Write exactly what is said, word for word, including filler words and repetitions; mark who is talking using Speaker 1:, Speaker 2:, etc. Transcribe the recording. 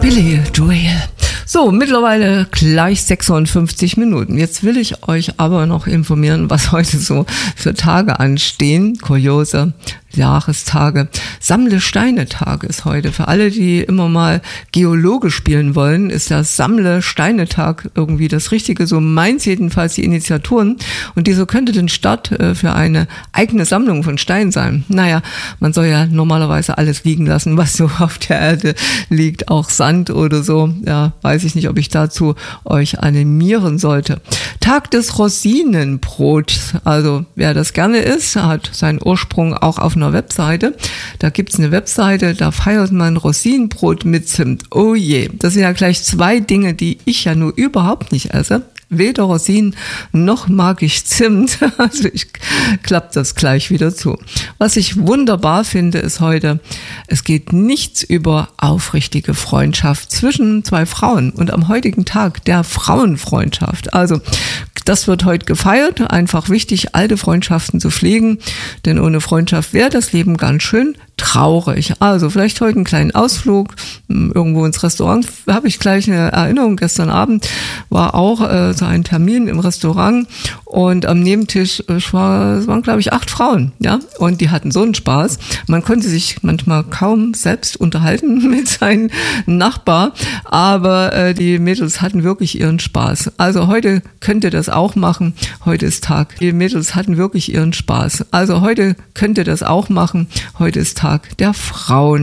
Speaker 1: Billy Joel. So, mittlerweile gleich sechsundfünfzig Minuten. Jetzt will ich euch aber noch informieren, was heute so für Tage anstehen. Kuriose Jahrestage. Sammle-Steine-Tag ist heute. Für alle, die immer mal Geologe spielen wollen, ist der Sammle-Steine-Tag irgendwie das Richtige. So meins jedenfalls die Initiatoren. Und diese könnte den Start äh, für eine eigene Sammlung von Steinen sein. Naja, man soll ja normalerweise alles liegen lassen, was so auf der Erde liegt. Auch Sand oder so. Ja, weiß ich nicht, ob ich dazu euch animieren sollte. Tag des Rosinenbrots. Also, wer das gerne isst, hat seinen Ursprung auch auf einer Webseite. Da gibt's eine Webseite, da feiert man Rosinenbrot mit Zimt. Oh je, das sind ja gleich zwei Dinge, die ich ja nur überhaupt nicht esse. Weder Rosinen noch mag ich Zimt. Also ich klappe das gleich wieder zu. Was ich wunderbar finde, ist heute, es geht nichts über aufrichtige Freundschaft zwischen zwei Frauen. Und am heutigen Tag der Frauenfreundschaft. Also das wird heute gefeiert. Einfach wichtig, alte Freundschaften zu pflegen. Denn ohne Freundschaft wäre das Leben ganz schön traurig. Also vielleicht heute einen kleinen Ausflug irgendwo ins Restaurant. Habe ich gleich eine Erinnerung. Gestern Abend war auch äh, so ein Termin im Restaurant und am Nebentisch es war, es waren, glaube ich, acht Frauen. Ja, und die hatten so einen Spaß. Man konnte sich manchmal kaum selbst unterhalten mit seinen Nachbarn, aber äh, die Mädels hatten wirklich ihren Spaß. Also heute könnt ihr das auch machen. Heute ist Tag. Die Mädels hatten wirklich ihren Spaß. Also heute könnt ihr das auch machen. Heute ist Tag der Frauen.